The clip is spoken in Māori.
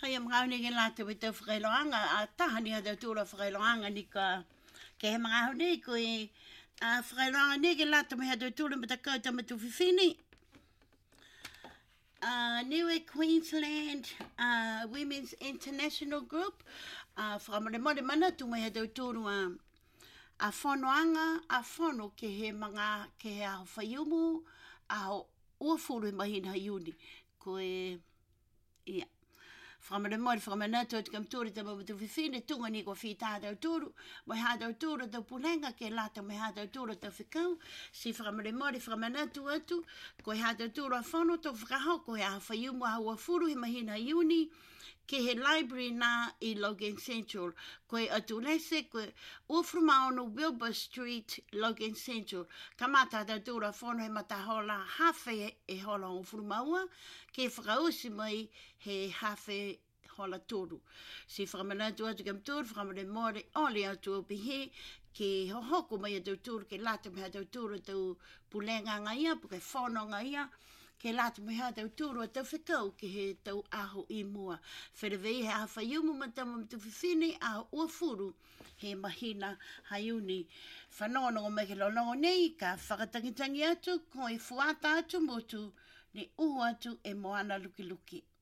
ia mga honi ke lata me tau whakailoanga, a taha ni hata tūra whakailoanga ni ka ke he mga honi koe a whakailoanga ni ke lata me hata tūra me takau tamatu whiwhini. Niue Queensland Women's International Group, whakamare mare mana tu me hata tūru a whonoanga, a whono ke he mga, ke he aho whaiumu, aho uafuru he mahina iuni. Koe, ia. Whakamare mori, whakamana tō te kamtūri te mawatu whiwhine, tunga ni ko whi tātau tūru, mai hātau tūru tau pulenga, ke lata mai hātau tūru tau whikau, si whakamare mori, whakamana tū atu, koe hātau tūru a whono tau whakaho, koe a whaiumu a uafuru he mahina iuni, ke he library nā I Logan Central. Koe atu lese, koe uafuru maono Wilbur Street, Logan Central. Ka mata tau tūra whono he matahola hawhi e hola uafuru maua, ke whakausi mai he hawhi hola tūru. Si whakamanatu atu kam tūru, whakamare mōre, ole atu opi he, ke hohoko mai atu tūru, ke lata me atu tūru tau pulenga ngaia, puke whono ngaia, ke lata me hā tau tūrua tau whikau ke he tau aho I mua. Wherewei he awha iumu matama mtu whiwhine aho uafuru he mahina haiuni. Whanono o meke lolongo nei ka whakatangitangi atu ko I fuata atu motu ni uhu atu e moana luki luki.